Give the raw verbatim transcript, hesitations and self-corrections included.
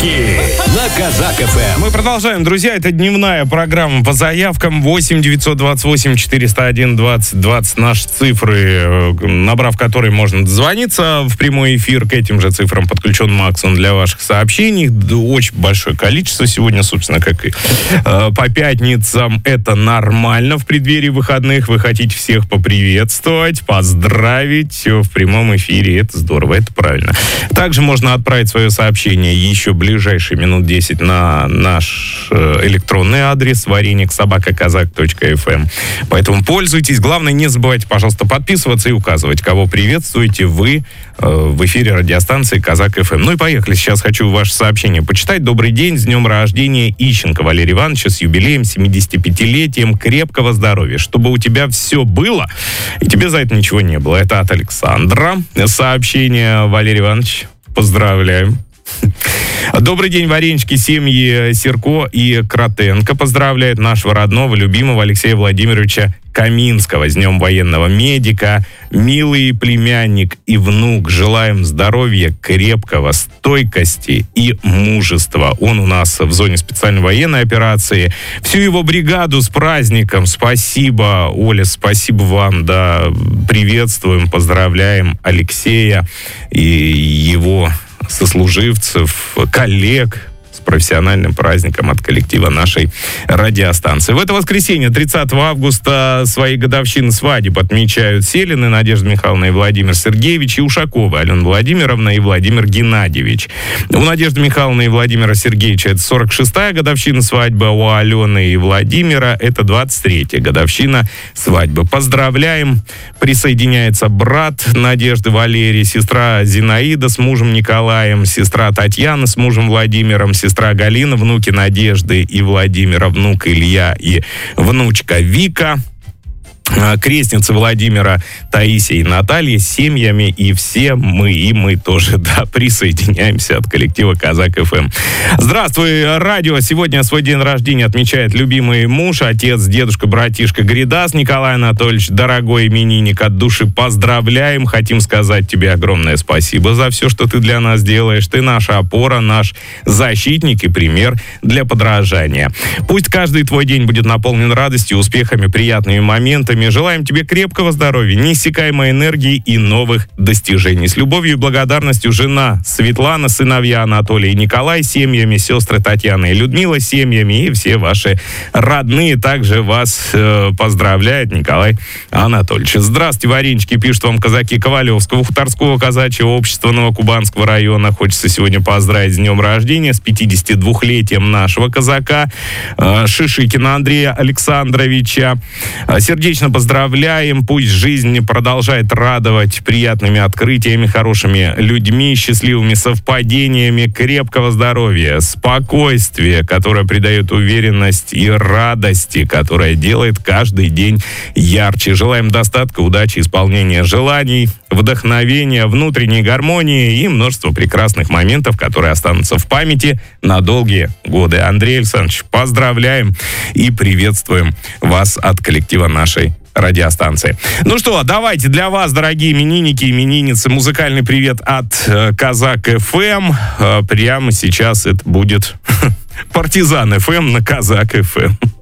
Сутки на Казак эф эм. Мы продолжаем, друзья. Это дневная программа по заявкам. восемь девятьсот двадцать восемь четыреста один двадцать двадцать наши цифры, набрав которые можно дозвониться в прямой эфир. К этим же цифрам подключен Максон для ваших сообщений. Очень большое количество сегодня, собственно, как и э, по пятницам. Это нормально в преддверии выходных. Вы хотите всех поприветствовать, поздравить в прямом эфире. Это здорово, это правильно. Также можно отправить свое сообщение еще ближайшие минут десять на наш э, электронный адрес вареник собака казак точка эф эм. Поэтому пользуйтесь. Главное, не забывайте, пожалуйста, подписываться и указывать, кого приветствуете вы э, в эфире радиостанции Казак эф эм. Ну и поехали. Сейчас хочу ваше сообщение почитать. Добрый день. С днем рождения Ищенко Валерия Ивановича, с юбилеем, семидесятипятилетием. Крепкого здоровья. Чтобы у тебя все было, и тебе за это ничего не было. Это от Александра. Сообщение, Валерий Иванович. Поздравляем. Добрый день, варенички, семьи Серко и Кротенко поздравляют нашего родного, любимого Алексея Владимировича Каминского с днем военного медика. Милый племянник и внук, желаем здоровья, крепкого, стойкости и мужества. Он у нас в зоне специальной военной операции. Всю его бригаду с праздником. Спасибо, Оля, спасибо вам. Да, приветствуем, поздравляем Алексея и его сослуживцев, коллег с профессиональным праздником от коллектива нашей радиостанции. В это воскресенье, тридцатого августа, свои годовщины свадеб отмечают Селины, Надежда Михайловна и Владимир Сергеевич, и Ушакова Алена Владимировна и Владимир Геннадьевич. У Надежды Михайловны и Владимира Сергеевича это сорок шестая годовщина свадьбы, у Алены и Владимира это двадцать третья годовщина свадьбы. Поздравляем! Присоединяется брат Надежды Валерий, сестра Зинаида с мужем Николаем, сестра Татьяна с мужем Владимиром, сестра Галина, внуки Надежды и Владимира, внук Илья и внучка Вика. Крестницы Владимира, Таисия и Наталья с семьями, и все мы, и мы тоже, да, присоединяемся от коллектива Казак эф эм. Здравствуй, радио! Сегодня свой день рождения отмечает любимый муж, отец, дедушка, братишка Гридас Николай Анатольевич. Дорогой именинник, от души поздравляем. Хотим сказать тебе огромное спасибо за все, что ты для нас делаешь. Ты наша опора, наш защитник и пример для подражания. Пусть каждый твой день будет наполнен радостью, успехами, приятными моментами. Желаем тебе крепкого здоровья, неиссякаемой энергии и новых достижений. С любовью и благодарностью жена Светлана, сыновья Анатолий и Николай, семьями, сестры Татьяна и Людмила, семьями, и все ваши родные также вас э, поздравляет Николай Анатольевич. Здравствуйте, варенички, пишут вам казаки Ковалевского, Хуторского казачьего общества Новокубанского района. Хочется сегодня поздравить с днем рождения, с пятидесятидвухлетием нашего казака э, Шишикина Андрея Александровича. Сердечно поздравляем, пусть жизнь продолжает радовать приятными открытиями, хорошими людьми, счастливыми совпадениями, крепкого здоровья, спокойствия, которое придает уверенность, и радости, которая делает каждый день ярче. Желаем достатка, удачи, исполнения желаний, вдохновения, внутренней гармонии и множество прекрасных моментов, которые останутся в памяти на долгие годы. Андрей Александрович, поздравляем и приветствуем вас от коллектива нашей радиостанции. Ну что, давайте для вас, дорогие именинники, именинницы, музыкальный привет от э, Казак эф эм. Э, прямо сейчас это будет Партизан эф эм на Казак эф эм.